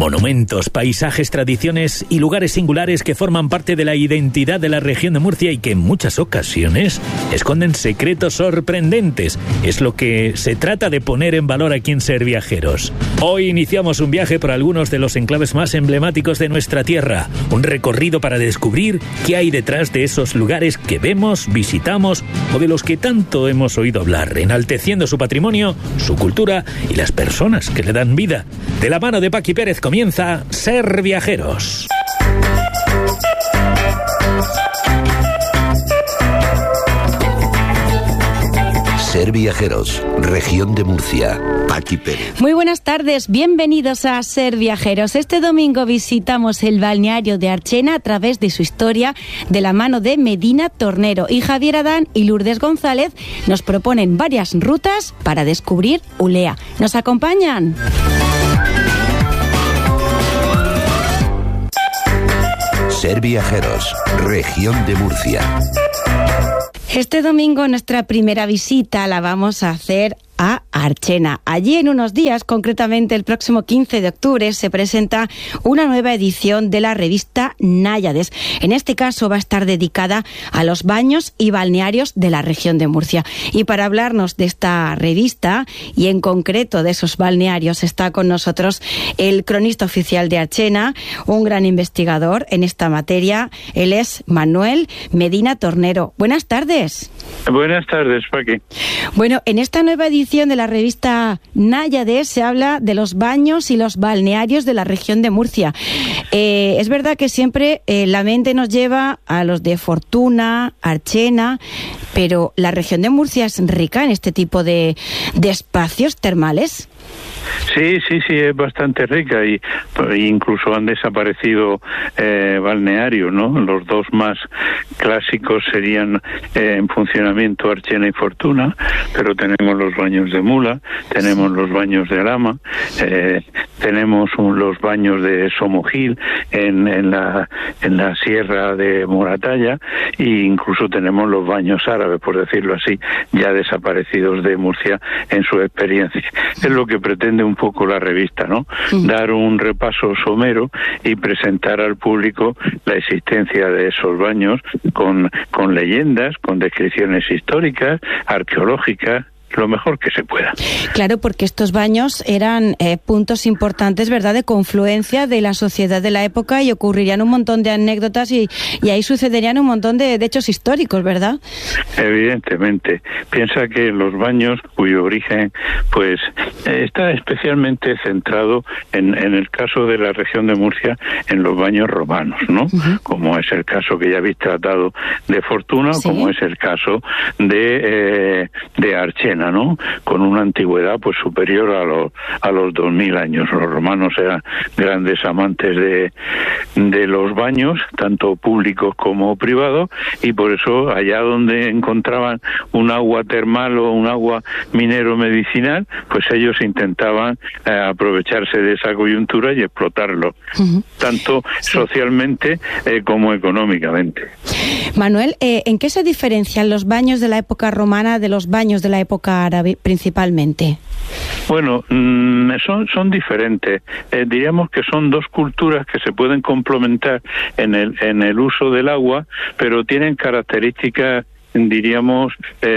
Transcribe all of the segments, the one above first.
Monumentos, paisajes, tradiciones y lugares singulares que forman parte de la identidad de la región de Murcia y que en muchas ocasiones esconden secretos sorprendentes. Es lo que se trata de poner en valor aquí en Ser Viajeros. Hoy iniciamos un viaje por algunos de los enclaves más emblemáticos de nuestra tierra. Un recorrido para descubrir qué hay detrás de esos lugares que vemos, visitamos o de los que tanto hemos oído hablar, enalteciendo su patrimonio, su cultura y las personas que le dan vida. De la mano de Paqui Pérez comienza Ser Viajeros. Ser Viajeros, región de Murcia. Paqui Pérez. Muy buenas tardes, bienvenidos a Ser Viajeros. Este domingo visitamos el balneario de Archena a través de su historia de la mano de Medina Tornero. Y Javier Adán y Lourdes González nos proponen varias rutas para descubrir Ulea. ¿Nos acompañan? Ser Viajeros, región de Murcia. Este domingo nuestra primera visita la vamos a hacer a Archena. Allí en unos días, concretamente el próximo 15 de octubre, se presenta una nueva edición de la revista Náyades. En este caso va a estar dedicada a los baños y balnearios de la región de Murcia. Y para hablarnos de esta revista y en concreto de esos balnearios está con nosotros el cronista oficial de Archena, un gran investigador en esta materia. Él es Manuel Medina Tornero. Buenas tardes. Buenas tardes, Paqui. Bueno, en esta nueva edición de la revista Náyades se habla de los baños y los balnearios de la región de Murcia. Es verdad que siempre la mente nos lleva a los de Fortuna, Archena, pero la región de Murcia es rica en este tipo de espacios termales. Sí, es bastante rica y incluso han desaparecido balnearios, ¿no? Los dos más clásicos serían en funcionamiento Archena y Fortuna, pero tenemos los baños de Mula, tenemos los baños de Alhama, tenemos los baños de Somogil en la sierra de Moratalla e incluso tenemos los baños árabes, por decirlo así, ya desaparecidos de Murcia en su experiencia. Es lo que pretende un poco la revista, ¿no? Dar un repaso somero y presentar al público la existencia de esos baños con leyendas, con descripciones históricas, arqueológicas, lo mejor que se pueda. Claro, porque estos baños eran puntos importantes, ¿verdad?, de confluencia de la sociedad de la época y ocurrirían un montón de anécdotas y ahí sucederían un montón de hechos históricos, ¿verdad? Evidentemente. Piensa que los baños, cuyo origen pues está especialmente centrado en el caso de la región de Murcia, en los baños romanos, ¿no? Como es el caso que ya habéis tratado de Fortuna, ¿sí?, como es el caso de Archena, ¿no? Con una antigüedad pues superior a los 2000 años. Los romanos eran grandes amantes de los baños, tanto públicos como privados, y por eso allá donde encontraban un agua termal o un agua minero medicinal, pues ellos intentaban aprovecharse de esa coyuntura y explotarlo, tanto socialmente como económicamente. Manuel, ¿en qué se diferencian los baños de la época romana de los baños de la época árabe principalmente? Bueno, son diferentes. Diríamos que son dos culturas que se pueden complementar en el uso del agua, pero tienen características, diríamos,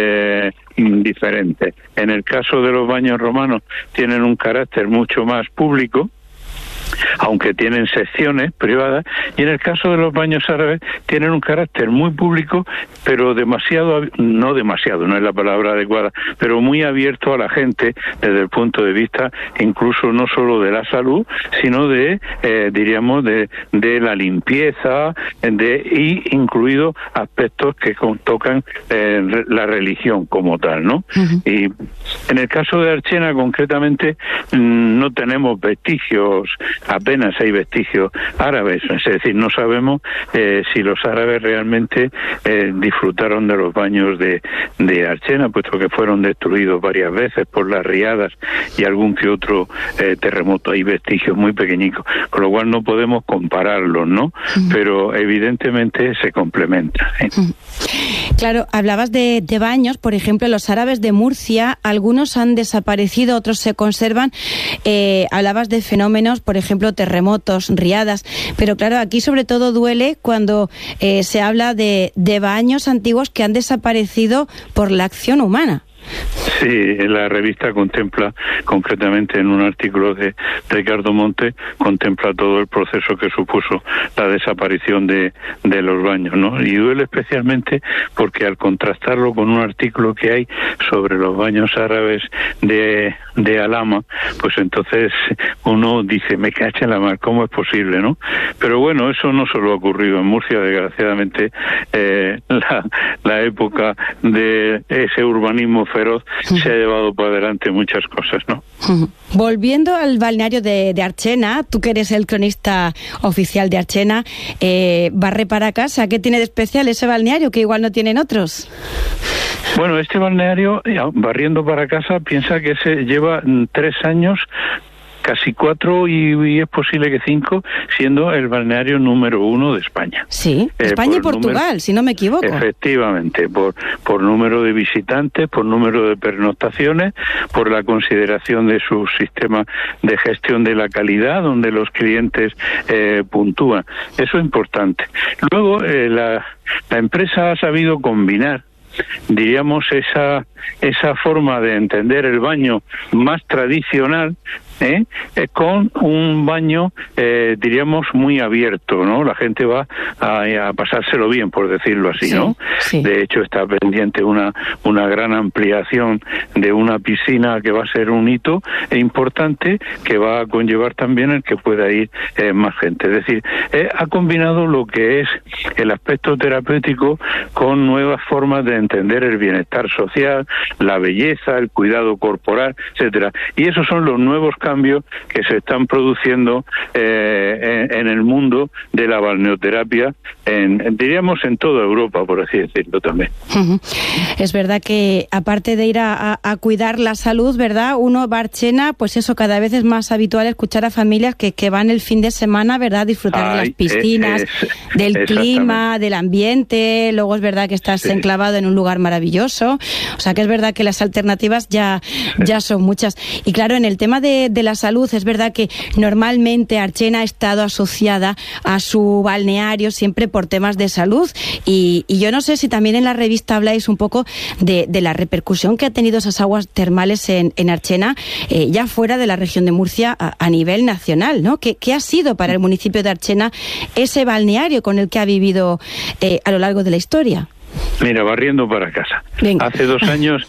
diferentes. En el caso de los baños romanos tienen un carácter mucho más público, aunque tienen secciones privadas, y en el caso de los baños árabes tienen un carácter muy público, pero no es la palabra adecuada, pero muy abierto a la gente desde el punto de vista incluso no solo de la salud, sino diríamos de la limpieza, y incluido aspectos que tocan la religión como tal, ¿no? Y en el caso de Archena concretamente no tenemos vestigios, apenas hay vestigios árabes, es decir, no sabemos si los árabes realmente disfrutaron de los baños de Archena, puesto que fueron destruidos varias veces por las riadas y algún que otro terremoto. Hay vestigios muy pequeñicos, con lo cual no podemos compararlos, ¿no? Pero evidentemente se complementan. Claro, hablabas de baños, por ejemplo, los árabes de Murcia, algunos han desaparecido, otros se conservan. Hablabas de fenómenos, por ejemplo, ejemplo, terremotos, riadas. Pero claro, aquí sobre todo duele cuando se habla de baños antiguos que han desaparecido por la acción humana. Sí, la revista contempla, concretamente en un artículo de Ricardo Monte, contempla todo el proceso que supuso la desaparición de los baños, ¿no? Y duele especialmente porque al contrastarlo con un artículo que hay sobre los baños árabes de Alhama, pues entonces uno dice, me cacha en la mar, ¿cómo es posible, no? Pero bueno, eso no solo ha ocurrido en Murcia, desgraciadamente, la época de ese urbanismo feroz se ha llevado por delante muchas cosas, ¿no? Volviendo al balneario de Archena, tú que eres el cronista oficial de Archena, barre para casa, ¿qué tiene de especial ese balneario que igual no tienen otros? Bueno, este balneario, barriendo para casa, piensa que se lleva 3 años, casi 4 y es posible que 5, siendo el balneario número 1 de España. Sí, España y Portugal, si no me equivoco. Efectivamente, por número de visitantes, por número de pernoctaciones, por la consideración de su sistema de gestión de la calidad, donde los clientes puntúan. Eso es importante. Luego, la empresa ha sabido combinar, diríamos, esa forma de entender el baño más tradicional con un baño, diríamos, muy abierto, ¿no? La gente va a pasárselo bien, por decirlo así, sí, ¿no? Sí. De hecho, está pendiente una gran ampliación de una piscina que va a ser un hito importante, que va a conllevar también el que pueda ir más gente. Es decir, ha combinado lo que es el aspecto terapéutico con nuevas formas de entender el bienestar social, la belleza, el cuidado corporal, etcétera. Y esos son los nuevos cambios que se están produciendo en el mundo de la balneoterapia, diríamos en toda Europa, por así decirlo también. Es verdad que aparte de ir a cuidar la salud, ¿verdad? Uno va a Archena, pues eso, cada vez es más habitual escuchar a familias que van el fin de semana, ¿verdad? Disfrutar de las piscinas, del clima, del ambiente. Luego es verdad que estás enclavado en un lugar maravilloso. O sea que es verdad que las alternativas ya son muchas. Y claro, en el tema de la salud, es verdad que normalmente Archena ha estado asociada a su balneario siempre por temas de salud. Y yo no sé si también en la revista habláis un poco de la repercusión que ha tenido esas aguas termales en Archena, ya fuera de la región de Murcia a nivel nacional, ¿no? ¿Qué ha sido para el municipio de Archena ese balneario con el que ha vivido a lo largo de la historia? Mira, barriendo para casa. Venga. Hace 2 años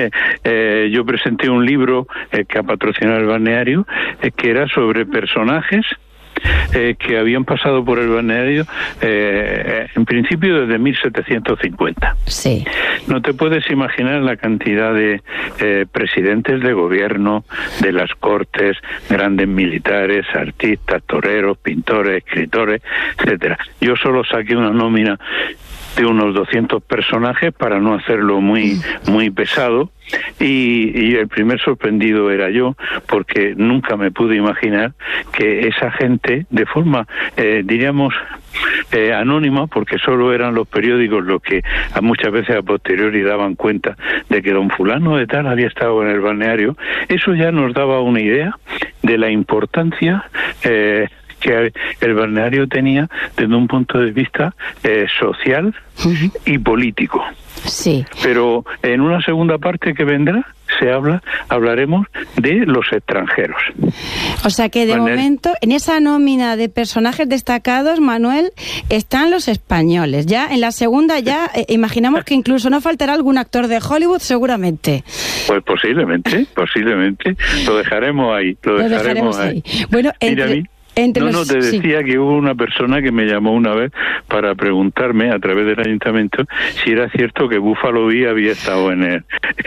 yo presenté un libro que ha patrocinado el balneario, que era sobre personajes que habían pasado por el balneario en principio desde 1750. Sí. No te puedes imaginar la cantidad de presidentes de gobierno, de las cortes, grandes militares, artistas, toreros, pintores, escritores, etcétera. Yo solo saqué una nómina de unos 200 personajes para no hacerlo muy pesado, y el primer sorprendido era yo, porque nunca me pude imaginar que esa gente, de forma diríamos anónima, porque solo eran los periódicos los que muchas veces a posteriori daban cuenta de que don fulano de tal había estado en el balneario, eso ya nos daba una idea de la importancia que el balneario tenía desde un punto de vista social y político. Sí. Pero en una segunda parte que vendrá hablaremos de los extranjeros. O sea que de momento en esa nómina de personajes destacados, Manuel, están los españoles. Ya en la segunda ya imaginamos que incluso no faltará algún actor de Hollywood, seguramente. Pues posiblemente. Lo dejaremos ahí. Bueno, te decía que hubo una persona que me llamó una vez para preguntarme a través del ayuntamiento si era cierto que Buffalo Bill había estado en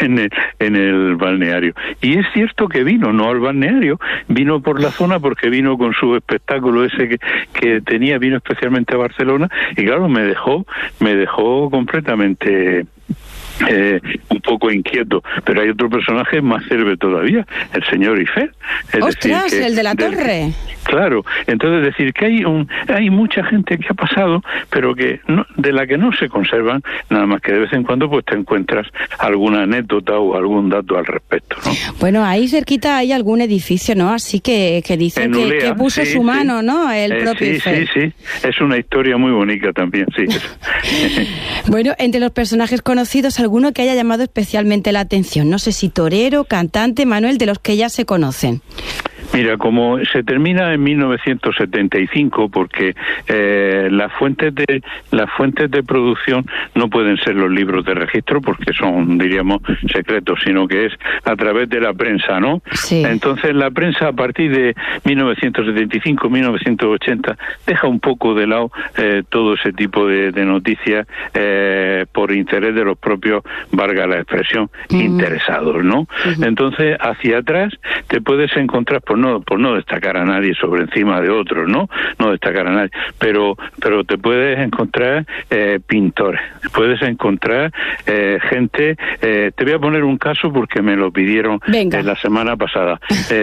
el balneario. Y es cierto que vino, no al balneario, vino por la zona porque vino con su espectáculo ese que tenía, vino especialmente a Barcelona, y claro, me dejó completamente un poco inquieto. Pero hay otro personaje más célebre todavía, el señor Eiffel. ¡Ostras! El de la torre. Claro, entonces decir que hay mucha gente que ha pasado, pero que no, de la que no se conservan, nada más que de vez en cuando pues te encuentras alguna anécdota o algún dato al respecto, ¿no? Bueno, ahí cerquita hay algún edificio, ¿no? Así que dicen que puso su mano, ¿no? El propio Eiffel. Sí, es una historia muy bonita también, sí. Bueno, entre los personajes conocidos, alguno que haya llamado especialmente la atención, no sé si torero, cantante, Manuel, de los que ya se conocen. Mira, como se termina en 1975, porque las fuentes de producción no pueden ser los libros de registro, porque son, diríamos, secretos, sino que es a través de la prensa, ¿no? Sí. Entonces la prensa a partir de 1975, 1980 deja un poco de lado todo ese tipo de noticias por interés de los propios, valga la expresión, interesados, ¿no? Entonces hacia atrás te puedes encontrar por no destacar a nadie sobre encima de otros, no destacar a nadie, pero te puedes encontrar pintores, puedes encontrar gente, te voy a poner un caso porque me lo pidieron la semana pasada.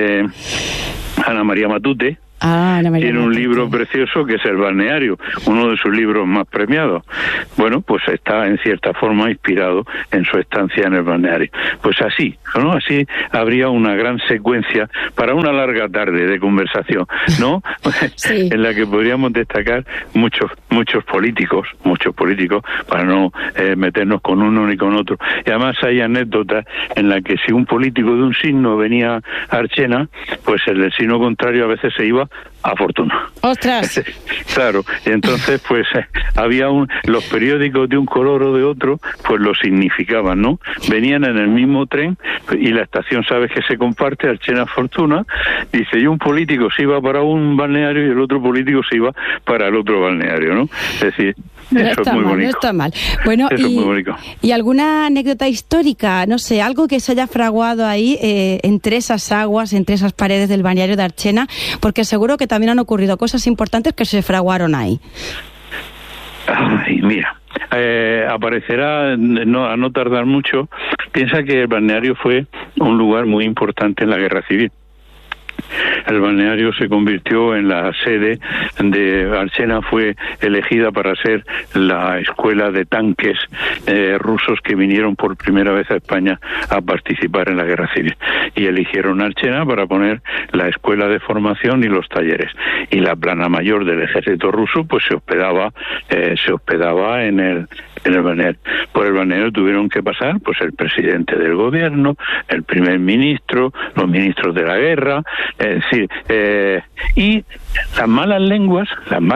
Ana María Matute tiene un libro precioso que es El balneario, uno de sus libros más premiados. Bueno, pues está en cierta forma inspirado en su estancia en el balneario. Pues así, ¿no? Así habría una gran secuencia para una larga tarde de conversación, ¿no? Sí. En la que podríamos destacar muchos políticos, para no meternos con uno ni con otro. Y además hay anécdotas en la que si un político de un signo venía a Archena, pues el del signo contrario a veces se iba a Fortuna. ¡Ostras! Claro, y entonces pues había los periódicos de un color o de otro, pues lo significaban, ¿no? Venían en el mismo tren y la estación, sabes que se comparte, Archena Fortuna, dice, y un político se iba para un balneario y el otro político se iba para el otro balneario, ¿no? Es decir, eso es muy bonito. No está mal. Bueno, eso es muy bonito. ¿Y alguna anécdota histórica, no sé, algo que se haya fraguado ahí entre esas aguas, entre esas paredes del balneario de Archena? Porque seguro que también han ocurrido cosas importantes que se fraguaron ahí. Ay, mira, aparecerá a no tardar mucho. Piensa que el balneario fue un lugar muy importante en la Guerra Civil. El balneario se convirtió en la sede de Archena, fue elegida para ser la escuela de tanques rusos que vinieron por primera vez a España a participar en la Guerra Civil, y eligieron Archena para poner la escuela de formación y los talleres, y la plana mayor del ejército ruso pues se hospedaba en el balneario. Por el balneario tuvieron que pasar pues el presidente del gobierno, el primer ministro, los ministros de la guerra, es decir, y las malas lenguas,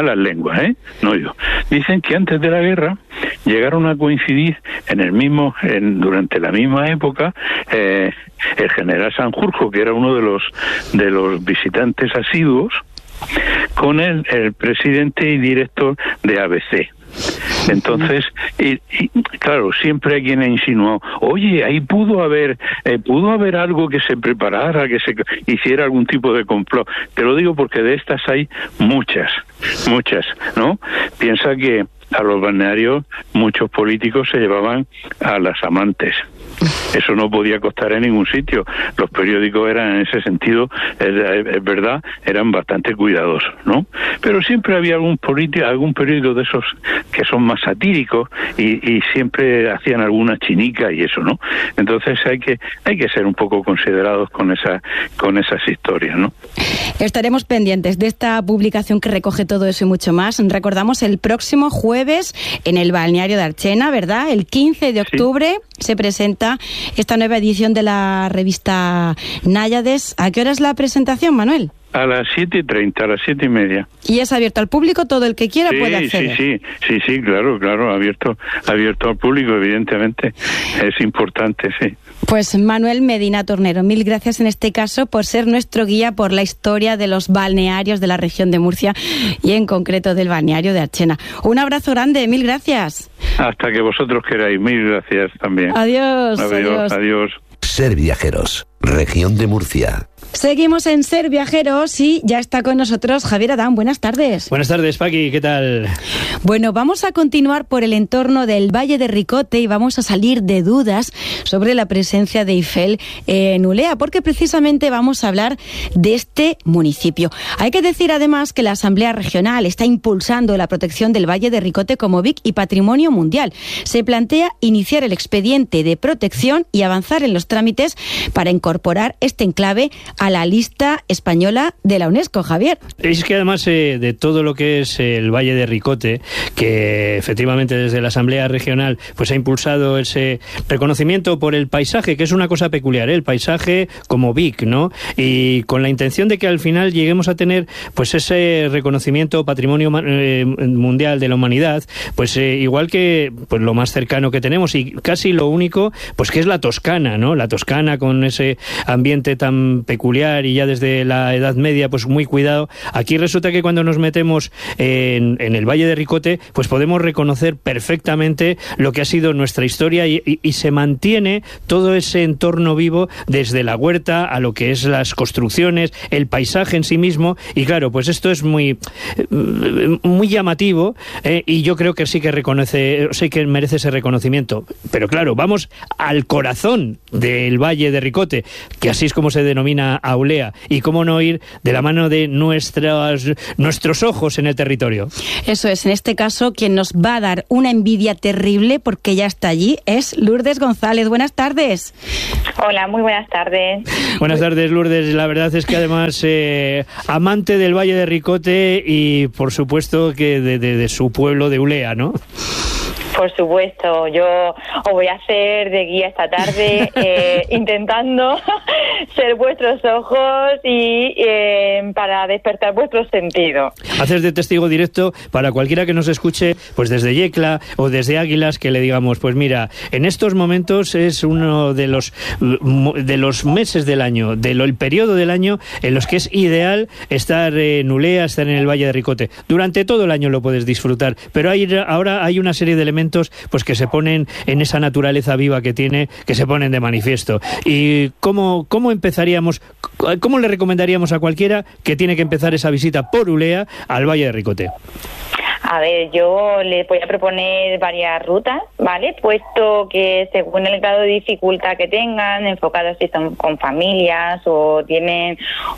no yo, dicen que antes de la guerra llegaron a coincidir durante la misma época el general Sanjurjo, que era uno de los visitantes asiduos, con el presidente y director de ABC. Entonces, y claro, siempre hay quien ha insinuado, oye, ahí pudo haber algo que se preparara, que se hiciera algún tipo de complot. Te lo digo porque de estas hay muchas, ¿no? Piensa que a los balnearios muchos políticos se llevaban a las amantes. Eso no podía costar en ningún sitio. Los periódicos eran, en ese sentido, es verdad, eran bastante cuidadosos, ¿no? Pero siempre había algún periódico de esos que son más satíricos y siempre hacían alguna chinica y eso, ¿no? Entonces hay que ser un poco considerados con esas historias, ¿no? Estaremos pendientes de esta publicación que recoge todo eso y mucho más. Recordamos el próximo jueves en el balneario de Archena, ¿verdad? El 15 de octubre se presenta esta nueva edición de la revista Náyades. ¿A qué hora es la presentación, Manuel? A las 7:30, a las 7:30. ¿Y es abierto al público? ¿Todo el que quiera puede acceder? Sí, claro, abierto al público, evidentemente. Es importante, sí. Pues Manuel Medina Tornero, mil gracias en este caso por ser nuestro guía por la historia de los balnearios de la región de Murcia y en concreto del balneario de Archena. Un abrazo grande, mil gracias. Hasta que vosotros queráis, mil gracias también. Adiós. Ser Viajeros, región de Murcia. Seguimos en Ser Viajeros y ya está con nosotros Javier Adán. Buenas tardes. Buenas tardes, Paqui, ¿qué tal? Bueno, vamos a continuar por el entorno del Valle de Ricote y vamos a salir de dudas sobre la presencia de Eiffel en Ulea, porque precisamente vamos a hablar de este municipio. Hay que decir además que la Asamblea Regional está impulsando la protección del Valle de Ricote como BIC y Patrimonio Mundial. Se plantea iniciar el expediente de protección y avanzar en los trámites para incorporar este enclave a la lista española de la UNESCO, Javier. Es que además de todo lo que es el Valle de Ricote, que efectivamente desde la Asamblea Regional pues ha impulsado ese reconocimiento por el paisaje, que es una cosa peculiar, el paisaje como BIC, ¿no? Y con la intención de que al final lleguemos a tener pues ese reconocimiento Patrimonio Mundial de la Humanidad, pues igual que pues lo más cercano que tenemos y casi lo único, pues que es la Toscana, ¿no? La Toscana con ese ambiente tan peculiar y ya desde la Edad Media pues muy cuidado. Aquí resulta que cuando nos metemos en el Valle de Ricote pues podemos reconocer perfectamente lo que ha sido nuestra historia y se mantiene todo ese entorno vivo desde la huerta a lo que es las construcciones, el paisaje en sí mismo, y claro, pues esto es muy llamativo y yo creo que sí que merece ese reconocimiento. Pero claro, vamos al corazón del Valle de Ricote, que así es como se denomina Ulea, y cómo no ir de la mano de nuestros ojos en el territorio. Eso es, en este caso quien nos va a dar una envidia terrible porque ya está allí es Lourdes González. Buenas tardes. Hola, muy buenas tardes. Buenas tardes, Lourdes. La verdad es que además amante del Valle de Ricote y por supuesto que de su pueblo de Ulea, ¿no? Por supuesto, yo os voy a hacer de guía esta tarde intentando ser vuestros ojos y para despertar vuestros sentidos. Haces de testigo directo para cualquiera que nos escuche pues desde Yecla o desde Águilas, que le digamos, pues mira, en estos momentos es uno de los meses del año, el periodo del año en los que es ideal estar en Ulea, estar en el Valle de Ricote. Durante todo el año lo puedes disfrutar, pero ahora hay una serie de elementos pues que se ponen en esa naturaleza viva que tiene, que se ponen de manifiesto. ¿Y cómo empezaríamos, cómo le recomendaríamos a cualquiera que tiene que empezar esa visita por Ulea al Valle de Ricote? A ver, yo les voy a proponer varias rutas, ¿vale? Puesto que según el grado de dificultad que tengan, enfocados si son con familias o tienen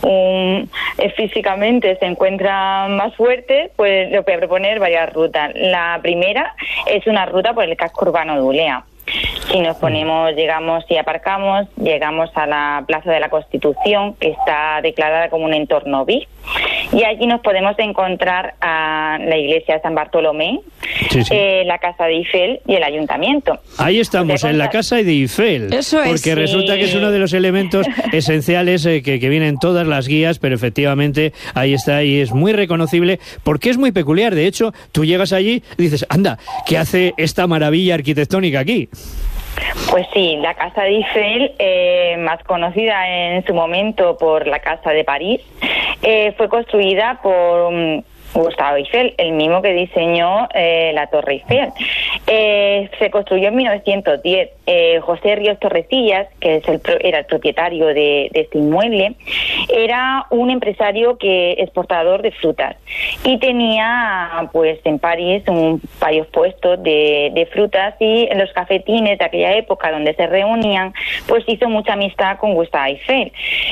físicamente se encuentran más fuertes, pues les voy a proponer varias rutas. La primera es una ruta por el casco urbano de Ulea. Si nos ponemos, si aparcamos, llegamos a la Plaza de la Constitución, que está declarada como un entorno BIC, y allí nos podemos encontrar a la iglesia de San Bartolomé, sí. La Casa de Eiffel y el Ayuntamiento. Ahí estamos, en la Casa de Eiffel. Eso es. Porque resulta que es uno de los elementos esenciales que vienen en todas las guías, pero efectivamente ahí está y es muy reconocible porque es muy peculiar. De hecho, tú llegas allí y dices, anda, ¿qué hace esta maravilla arquitectónica aquí? Pues sí, la Casa de Eiffel, más conocida en su momento por la Casa de París, fue construida por Gustave Eiffel, el mismo que diseñó la Torre Eiffel. Se construyó en 1910. José Ríos Torrecillas, que era el propietario de este inmueble, era un empresario exportador de frutas y tenía pues en París varios puestos de frutas, y en los cafetines de aquella época donde se reunían pues hizo mucha amistad con Gustave Eiffel.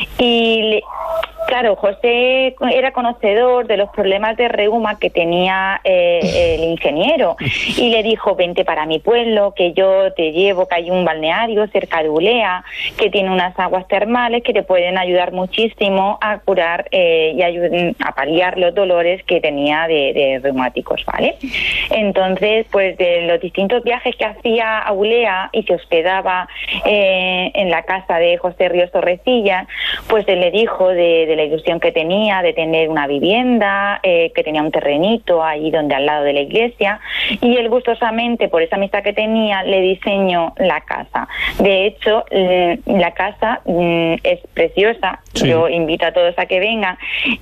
Claro, José era conocedor de los problemas de reuma que tenía el ingeniero y le dijo, vente para mi pueblo, que yo te llevo, que hay un balneario cerca de Ulea, que tiene unas aguas termales que te pueden ayudar muchísimo a curar y a paliar los dolores que tenía de reumáticos, ¿vale? Entonces, pues de los distintos viajes que hacía a Ulea y se hospedaba en la casa de José Ríos Torrecillas, pues él le dijo de la ilusión que tenía de tener una vivienda, que tenía un terrenito ahí donde al lado de la iglesia, y él gustosamente, por esa amistad que tenía, le diseñó la casa. De hecho, la casa es preciosa, sí. Yo invito a todos a que vengan.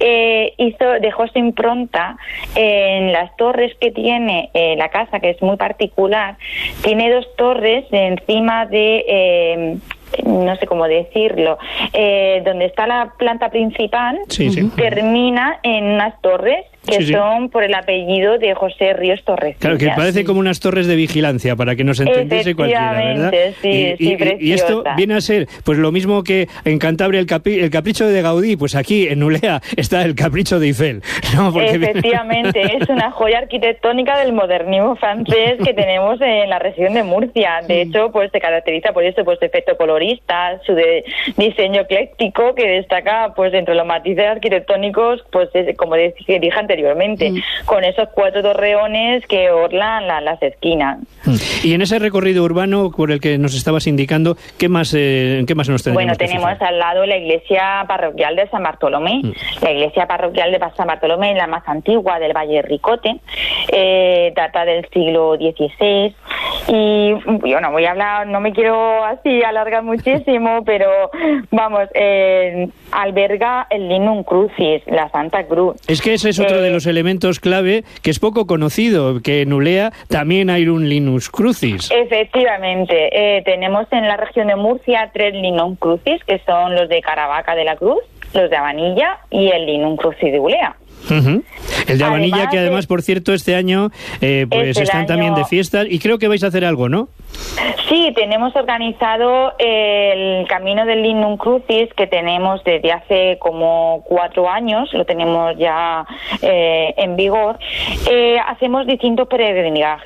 Dejó su impronta en las torres que tiene la casa, que es muy particular. Tiene dos torres encima de no sé cómo decirlo, donde está la planta principal, termina en unas torres que son por el apellido de José Ríos Torres. Claro, que parece como unas torres de vigilancia, para que nos entendiese cualquiera, ¿verdad? Y esto viene a ser pues lo mismo que en Cantabria el capricho de Gaudí, pues aquí en Nulea está el capricho de Eiffel, ¿no? Porque efectivamente, es una joya arquitectónica del modernismo francés que tenemos en la región de Murcia. De hecho, pues se caracteriza por eso, pues su efecto colorista, su diseño ecléctico, que destaca pues entre los matices arquitectónicos, pues como dije anteriormente, con esos 4 torreones que orlan las esquinas. Y en ese recorrido urbano por el que nos estabas indicando, ¿qué más nos tendríamos? Bueno, tenemos al lado la iglesia parroquial de San Bartolomé. La iglesia parroquial de San Bartolomé es la más antigua del Valle de Ricote, data del siglo XVI. Y bueno, voy a hablar, no me quiero así alargar muchísimo, pero vamos, alberga el Linum Crucis, la Santa Cruz. Es que ese es otro de los elementos clave que es poco conocido, que en Nulea también hay un Linus Crucis. Efectivamente, tenemos en la región de Murcia 3 Linum Crucis, que son los de Caravaca de la Cruz, los de Abanilla y el Linum Crucis de Ulea. El de Abanilla, que además, por cierto, este año pues están también de fiestas, y creo que vais a hacer algo, ¿no? Sí, tenemos organizado el Camino del Linum Crucis, que tenemos desde hace como 4 años, lo tenemos ya en vigor. Hacemos distintos peregrinajes,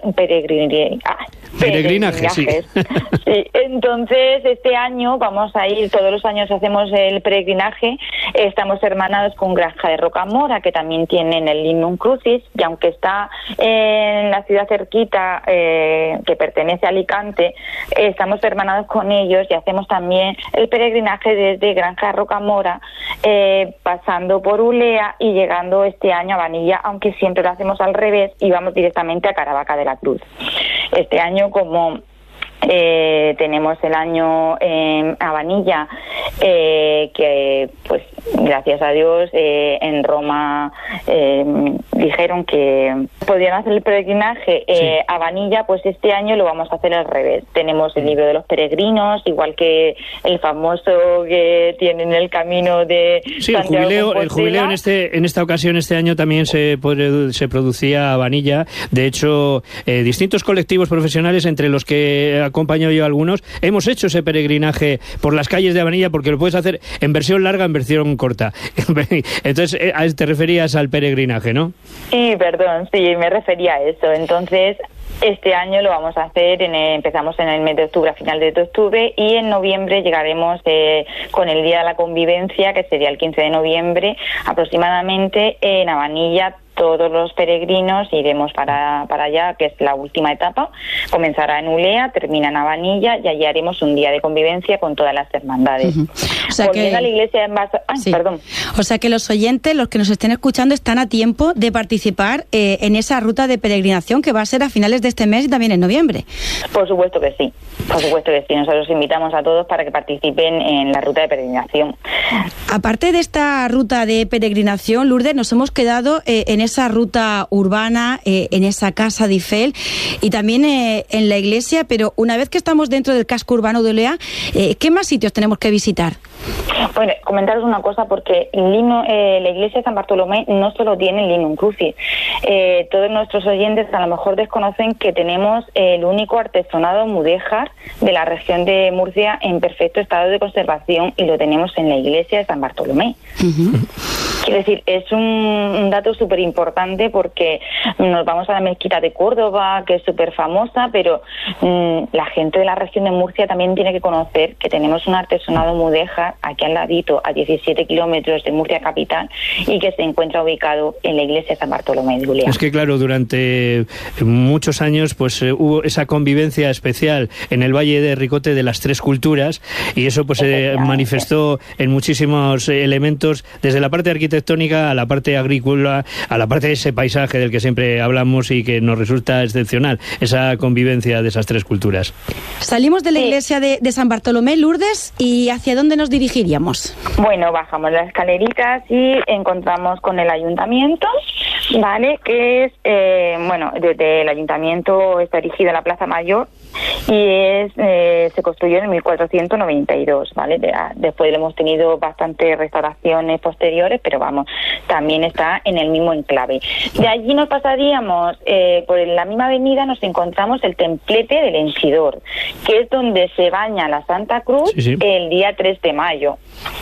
sí. Sí. Entonces, este año vamos a ir, todos los años hacemos el peregrinaje, estamos hermanados con Granja de Rocamora, que también tienen el Linum Crucis, y aunque está en la ciudad cerquita, que pertenece a Alicante, estamos hermanados con ellos y hacemos también el peregrinaje desde Granja de Rocamora, pasando por Ulea y llegando este año a Vanilla, aunque siempre lo hacemos al revés y vamos directamente a Caravaca de la Cruz. Este año, como tenemos el año en Abanilla, que pues gracias a Dios en Roma dijeron que podían hacer el peregrinaje a Abanilla, pues este año lo vamos a hacer al revés. Tenemos el libro de los peregrinos, igual que el famoso que tienen el camino de Santiago. El jubileo en esta ocasión, este año también se producía a Abanilla. De hecho, distintos colectivos profesionales, entre los que acompaño yo a algunos, hemos hecho ese peregrinaje por las calles de Abanilla, porque lo puedes hacer en versión larga, en versión corta. Entonces, te referías al peregrinaje, ¿no? Sí, perdón, sí, me refería a eso. Entonces, este año lo vamos a hacer, empezamos en el mes de octubre, a final de octubre, y en noviembre llegaremos con el Día de la Convivencia, que sería el 15 de noviembre, aproximadamente, en Abanilla. Todos los peregrinos iremos para allá, que es la última etapa. Comenzará en Ulea, termina en Abanilla, y allí haremos un día de convivencia con todas las hermandades. O sea, volviendo a la iglesia en perdón. O sea que los oyentes, los que nos estén escuchando, están a tiempo de participar en esa ruta de peregrinación que va a ser a finales de este mes y también en noviembre. Por supuesto que sí. Por supuesto que sí. Nosotros invitamos a todos para que participen en la ruta de peregrinación. Aparte de esta ruta de peregrinación, Lourdes, nos hemos quedado en esa ruta urbana, en esa casa de Eiffel y también en la iglesia, pero una vez que estamos dentro del casco urbano de Ulea, ¿qué más sitios tenemos que visitar? Bueno, comentaros una cosa, porque la iglesia de San Bartolomé no solo tiene el Linum Crucis. Todos nuestros oyentes a lo mejor desconocen que tenemos el único artesonado mudéjar de la región de Murcia en perfecto estado de conservación, y lo tenemos en la iglesia de San Bartolomé. Quiero decir, es un dato súper importante, porque nos vamos a la mezquita de Córdoba, que es súper famosa, pero la gente de la región de Murcia también tiene que conocer que tenemos un artesonado mudéjar aquí al ladito, a 17 kilómetros de Murcia capital, y que se encuentra ubicado en la iglesia de San Bartolomé de Ulea. Es que claro, durante muchos años pues hubo esa convivencia especial en el Valle de Ricote de las 3 culturas, y eso pues se manifestó en muchísimos elementos, desde la parte arquitectónica a la parte agrícola, a la parte de ese paisaje del que siempre hablamos y que nos resulta excepcional, esa convivencia de esas 3 culturas. Salimos de la iglesia de San Bartolomé, Lourdes, ¿y hacia dónde nos dirigiríamos? Bueno, bajamos las escaleritas y encontramos con el ayuntamiento, ¿vale? Que es, desde el ayuntamiento está erigida la Plaza Mayor, y se construyó en 1492, ¿vale? Después hemos tenido bastantes restauraciones posteriores, pero vamos, también está en el mismo enclave. De allí nos pasaríamos, por la misma avenida nos encontramos el templete del Henchidor, que es donde se baña la Santa Cruz el día 3 de mayo.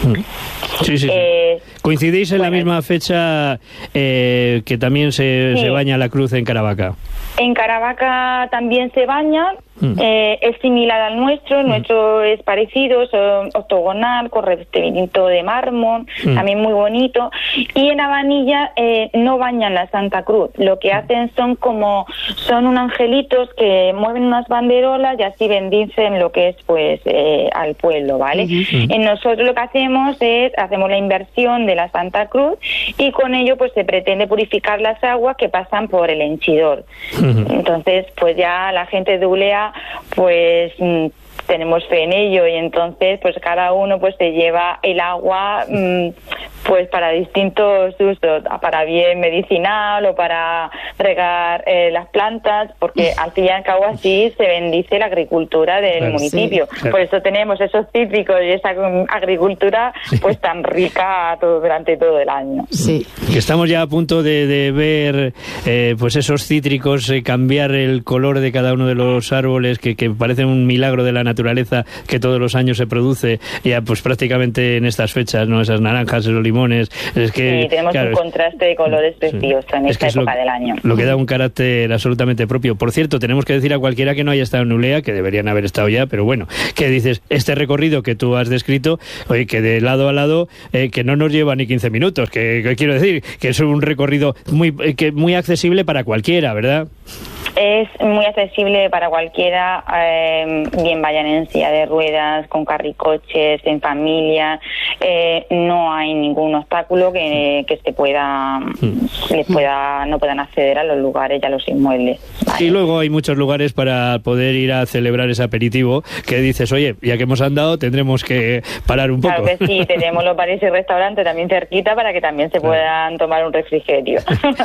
Sí. ¿Coincidís en la misma fecha que también se baña la cruz en Caravaca? En Caravaca también se baña, es similar al nuestro, el nuestro es parecido, es octogonal, con revestimiento de mármol, también muy bonito, y en Abanilla no bañan la Santa Cruz, lo que hacen son unos angelitos que mueven unas banderolas y así bendicen lo que es pues al pueblo, ¿vale? En nosotros lo que hacemos la inversión de la Santa Cruz y con ello pues se pretende purificar las aguas que pasan por el Henchidor. Entonces pues ya la gente de Ulea pues tenemos fe en ello y entonces pues cada uno pues se lleva el agua pues para distintos usos, para bien medicinal o para regar las plantas, porque al fin y al cabo así se bendice la agricultura del municipio. Sí, claro. Por eso tenemos esos cítricos y esa agricultura pues tan rica durante todo el año. Sí. Que estamos ya a punto de ver pues esos cítricos cambiar el color de cada uno de los árboles que parecen un milagro de la naturaleza que todos los años se produce ya pues prácticamente en estas fechas, ¿no? Esas naranjas, esos limones, es que sí, tenemos un contraste de colores precioso en esta época del año. Lo que da un carácter absolutamente propio. Por cierto, tenemos que decir a cualquiera que no haya estado en Ulea, que deberían haber estado ya, pero bueno, que dices, este recorrido que tú has descrito, oye, que de lado a lado, que no nos lleva ni 15 minutos, que quiero decir, que es un recorrido muy accesible para cualquiera, ¿verdad? Es muy accesible para cualquiera, bien vayan en silla de ruedas, con carricoches, en familia, no hay ningún obstáculo que no puedan acceder a los lugares y a los inmuebles. ¿Vale? Y luego hay muchos lugares para poder ir a celebrar ese aperitivo, que dices, oye, ya que hemos andado, tendremos que parar un poco. Claro que sí, tenemos los bares y restaurantes también cerquita para que también se puedan tomar un refrigerio.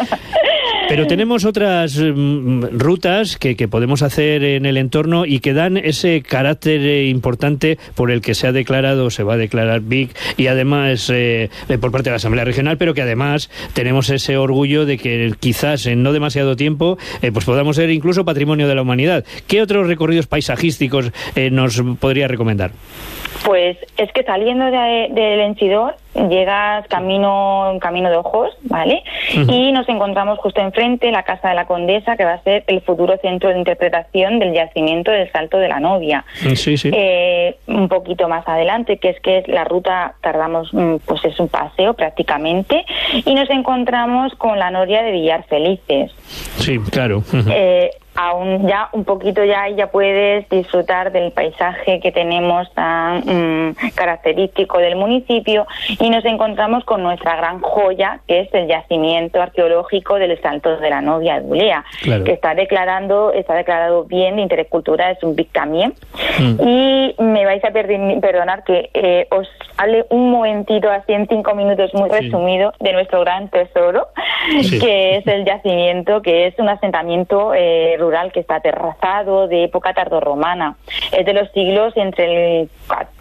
Pero tenemos otras rutas que podemos hacer en el entorno y que dan ese carácter importante por el que se va a declarar Vic, y además por parte de la Asamblea Regional, pero que además tenemos ese orgullo de que quizás en no demasiado tiempo pues podamos ser incluso patrimonio de la humanidad. ¿Qué otros recorridos paisajísticos nos podría recomendar? Pues es que saliendo del Henchidor llegas camino de Ojos, ¿vale? Y nos encontramos justo enfrente la Casa de la Condesa, que va a ser el futuro centro de interpretación del yacimiento del Salto de la Novia. Sí. Un poquito más adelante, que es la ruta, tardamos, pues es un paseo prácticamente, y nos encontramos con la noria de Villar Felices. Sí, claro. Aún ya un poquito ya puedes disfrutar del paisaje que tenemos tan característico del municipio, y nos encontramos con nuestra gran joya, que es el yacimiento arqueológico del Salto de la Novia de Ulea, claro, que está declarado bien de interés cultural, es un BIC también. Y me vais a perdonar que os hable un momentito, así en 5 minutos muy resumido, de nuestro gran tesoro, que es el yacimiento, que es un asentamiento rural que está terrazado de época tardorromana. Es de los siglos entre el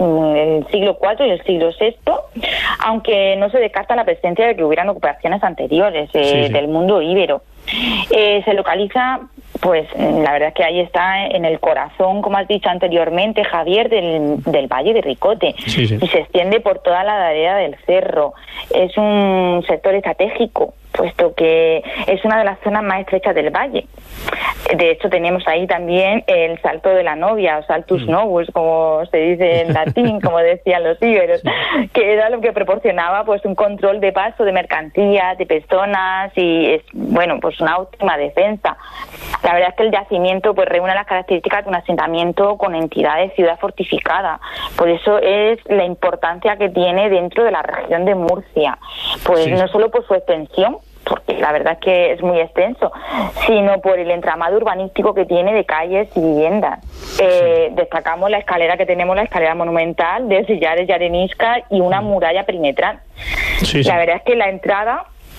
siglo IV y el siglo VI, aunque no se descarta la presencia de que hubieran ocupaciones anteriores del mundo íbero. Se localiza, pues la verdad es que ahí está en el corazón, como has dicho anteriormente, Javier, del Valle de Ricote, y se extiende por toda la ladera del cerro. Es un sector estratégico, puesto que es una de las zonas más estrechas del valle. De hecho, tenemos ahí también el Salto de la Novia, o Saltus Novus, como se dice en latín, como decían los íberos, que era lo que proporcionaba pues un control de paso de mercancías, de personas, y es, bueno, pues una óptima defensa. La verdad es que el yacimiento pues reúne las características de un asentamiento con entidad de ciudad fortificada. Por eso es la importancia que tiene dentro de la región de Murcia, pues no solo por su extensión, porque la verdad es que es muy extenso, sino por el entramado urbanístico que tiene de calles y viviendas. Destacamos la escalera que tenemos, la escalera monumental de sillares y arenisca, y una muralla perimetral. La verdad es que la entrada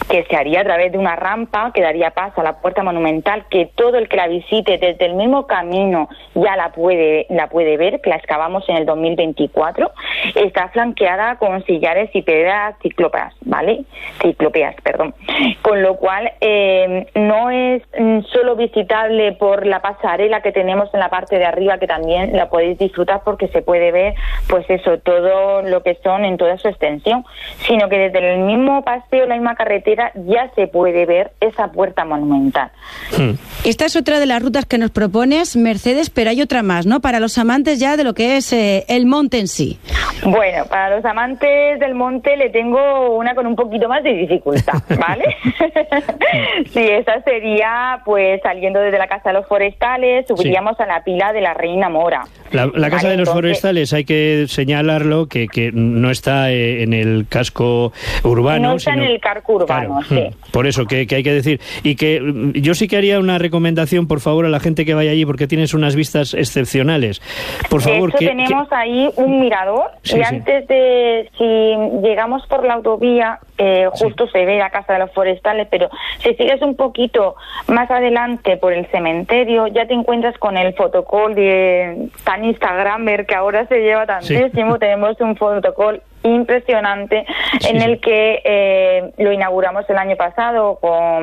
que se haría a través de una rampa que daría paso a la puerta monumental, que todo el que la visite desde el mismo camino ya la puede ver, que la excavamos en el 2024. Está flanqueada con sillares y piedras ciclópeas, ¿vale? Con lo cual no es solo visitable por la pasarela que tenemos en la parte de arriba, que también la podéis disfrutar porque se puede ver, pues eso, todo lo que son en toda su extensión, sino que desde el mismo paseo, la misma carretera, ya se puede ver esa puerta monumental. Esta es otra de las rutas que nos propones, Mercedes, pero hay otra más, ¿no? Para los amantes ya de lo que es el monte en sí. Bueno, para los amantes del monte le tengo una con un poquito más de dificultad, ¿vale? Sí, esa sería, pues, saliendo desde la Casa de los Forestales, subiríamos a la pila de la Reina Mora. La Casa de los Forestales, hay que señalarlo, que no está en el casco urbano. No está en el casco urbano, claro, sí. Por eso, que hay que decir. Y que yo sí que haría una recomendación, por favor, a la gente que vaya allí, porque tienes unas vistas excepcionales. Por favor, de hecho, tenemos ahí un mirador, y antes de, si llegamos por la autovía, justo se ve la Casa de los Forestales, pero si sigues un poquito más adelante por el cementerio, ya te encuentras con el fotocall de tan instagramer que ahora se lleva tantísimo. Sí. Tenemos un fotocall impresionante en el que lo inauguramos el año pasado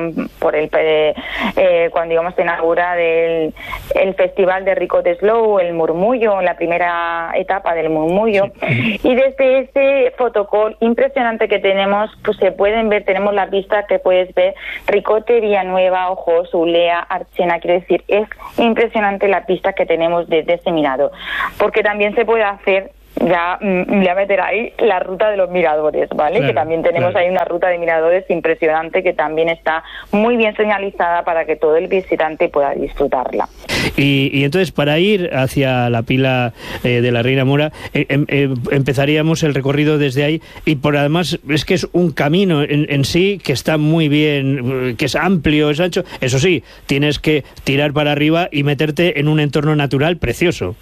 cuando íbamos a inaugurar el Festival de Ricote Slow, el Murmullo, la primera etapa del Murmullo, y desde ese fotocall impresionante que tenemos, pues se pueden ver, tenemos la pista que puedes ver Ricote, Villanueva, Ojos, Ulea, Archena. Quiero decir, es impresionante la pista que tenemos desde ese mirador, porque también se puede hacer, ya voy a meter ahí la ruta de los miradores, ¿vale? Claro, que también tenemos ahí una ruta de miradores impresionante que también está muy bien señalizada para que todo el visitante pueda disfrutarla. Y entonces, para ir hacia la pila de la Reina Mora, empezaríamos el recorrido desde ahí, y por además es que es un camino en sí que está muy bien, que es amplio, es ancho. Eso sí, tienes que tirar para arriba y meterte en un entorno natural precioso.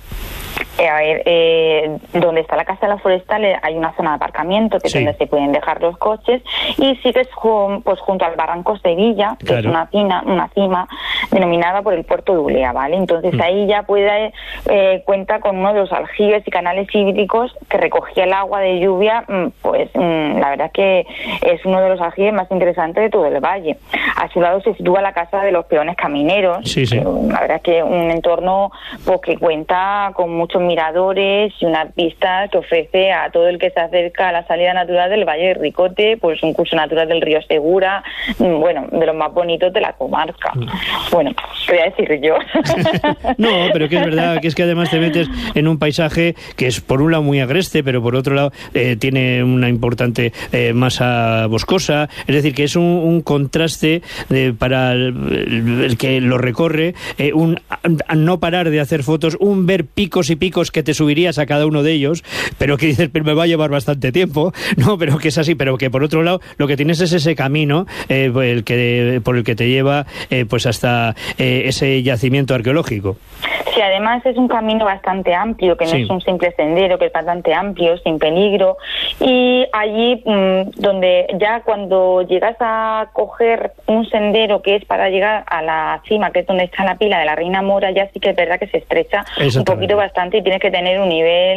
Donde está la Casa de los Forestales hay una zona de aparcamiento que es donde se pueden dejar los coches, y sigues pues junto al Barranco Sevilla, que es una cima denominada por el puerto de Ulea, ¿vale? Entonces ahí ya cuenta con uno de los aljibes y canales hídricos que recogía el agua de lluvia, la verdad que es uno de los aljibes más interesantes de todo el valle. A su lado se sitúa la Casa de los Peones Camineros, la verdad que un entorno pues que cuenta con muchos miradores y una pista que ofrece a todo el que se acerca a la salida natural del Valle de Ricote, pues un curso natural del río Segura, bueno, de los más bonitos de la comarca. Bueno, ¿qué voy a decir yo? No, pero que es verdad, que es que además te metes en un paisaje que es por un lado muy agreste, pero por otro lado tiene una importante masa boscosa, es decir, que es un contraste para el que lo recorre, no parar de hacer fotos, un ver picos y picos que te subirías a cada uno de ellos, pero que dices, pero me va a llevar bastante tiempo, no, pero que es así, pero que por otro lado lo que tienes es ese camino por el que te lleva pues hasta ese yacimiento arqueológico. Sí, además es un camino bastante amplio, que no es un simple sendero, que es bastante amplio, sin peligro, y allí donde ya cuando llegas a coger un sendero que es para llegar a la cima, que es donde está la pila de la Reina Mora, ya sí que es verdad que se estrecha un poquito bastante y tienes que tener un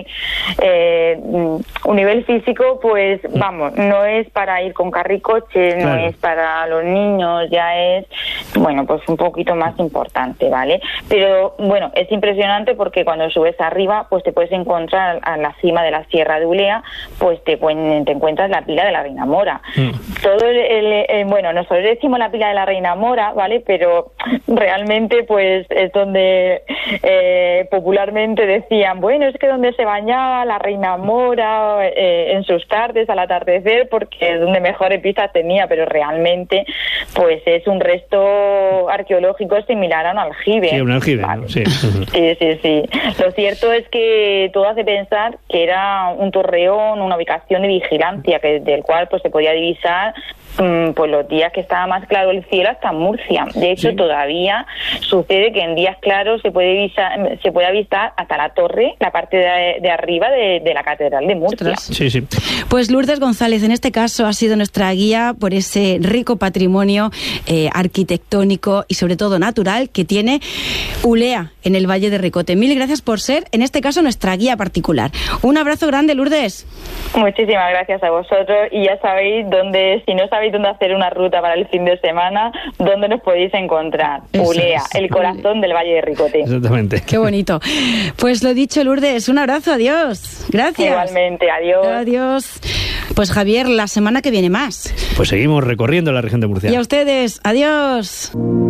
nivel físico, pues vamos, no es para ir con carricoche, no es para los niños, ya es, bueno, pues un poquito más importante, ¿vale? Pero bueno, es impresionante porque cuando subes arriba, pues te puedes encontrar a la cima de la Sierra de Ulea, pues te encuentras la pila de la Reina Mora. Todo bueno, nosotros decimos la pila de la Reina Mora, ¿vale? Pero realmente pues es donde popularmente decían, bueno, es que donde se bañaba la Reina Mora en sus tardes al atardecer, porque es donde mejores vistas tenía, pero realmente pues es un resto arqueológico similar a un aljibe. Sí, un aljibe, ¿vale? ¿No? Sí. Sí. Lo cierto es que todo hace pensar que era un torreón, una ubicación de vigilancia, del cual pues se podía divisar pues los días que estaba más claro el cielo hasta Murcia. De hecho, todavía sucede que en días claros se puede avistar hasta la torre, la parte de arriba de la Catedral de Murcia. Sí. Pues Lourdes González, en este caso, ha sido nuestra guía por ese rico patrimonio arquitectónico y sobre todo natural que tiene Ulea en el Valle de Ricote. Mil gracias por ser, en este caso, nuestra guía particular. Un abrazo grande, Lourdes. Muchísimas gracias a vosotros, y ya sabéis dónde, si no sabéis dónde hacer una ruta para el fin de semana, dónde nos podéis encontrar. Eso Ulea, es, el corazón del Valle de Ricote. Exactamente. Qué bonito. Pues lo dicho, Lourdes, un abrazo, adiós. Gracias. Igualmente, adiós. Adiós. Pues Javier, la semana que viene más. Pues seguimos recorriendo la región de Murcia. Y a ustedes, adiós.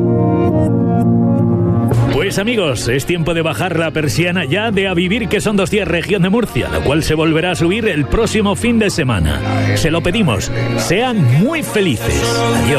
Pues amigos, es tiempo de bajar la persiana ya de A Vivir, que son 2 días región de Murcia, la cual se volverá a subir el próximo fin de semana. Se lo pedimos, sean muy felices. Adiós.